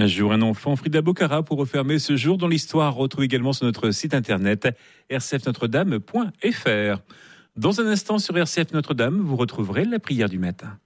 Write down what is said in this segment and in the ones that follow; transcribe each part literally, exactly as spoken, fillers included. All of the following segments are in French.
Un jour, un enfant, Frida Bocara, pour refermer ce jour dans l'histoire. Retrouve également sur notre site internet r c f notre dame point f r. Dans un instant sur R C F Notre-Dame, vous retrouverez la prière du matin.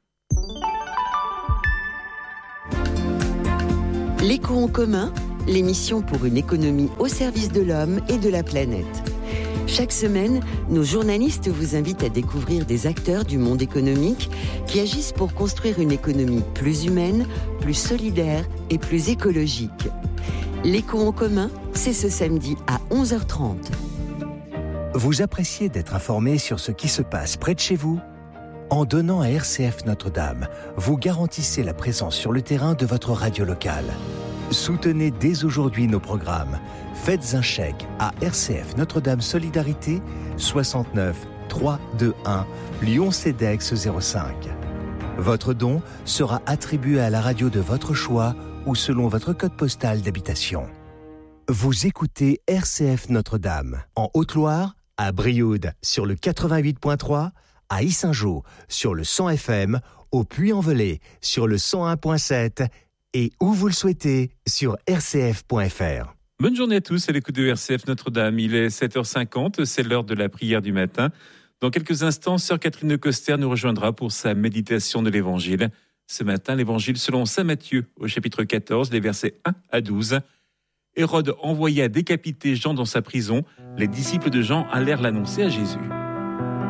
L'écho en commun, l'émission pour une économie au service de l'homme et de la planète. Chaque semaine, nos journalistes vous invitent à découvrir des acteurs du monde économique qui agissent pour construire une économie plus humaine, plus solidaire et plus écologique. L'écho en commun, c'est ce samedi à onze heures trente. Vous appréciez d'être informé sur ce qui se passe près de chez vous ? En donnant à R C F Notre-Dame, vous garantissez la présence sur le terrain de votre radio locale. Soutenez dès aujourd'hui nos programmes. Faites un chèque à R C F Notre-Dame Solidarité soixante-neuf trois cent vingt-et-un Lyon-Cedex zéro cinq. Votre don sera attribué à la radio de votre choix ou selon votre code postal d'habitation. Vous écoutez R C F Notre-Dame en Haute-Loire, à Brioude sur le quatre-vingt-huit point trois, à Yssingeaux sur le cent F M, au Puy-en-Velay sur le cent un point sept et où vous le souhaitez sur r c f point f r. Bonne journée à tous à l'écoute de R C F Notre-Dame. Il est sept heures cinquante, c'est l'heure de la prière du matin. Dans quelques instants, sœur Catherine de Coster nous rejoindra pour sa méditation de l'Évangile. Ce matin, l'Évangile selon saint Matthieu, au chapitre quatorze, les versets un à douze. Hérode envoya décapiter Jean dans sa prison. Les disciples de Jean allèrent l'annoncer à Jésus.